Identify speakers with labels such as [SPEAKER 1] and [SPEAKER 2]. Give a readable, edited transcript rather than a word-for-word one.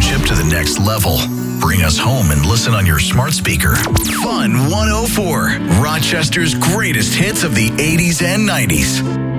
[SPEAKER 1] relationship to the next level. Bring us home and listen on your smart speaker. Fun 104, Rochester's greatest hits of the 80s and 90s.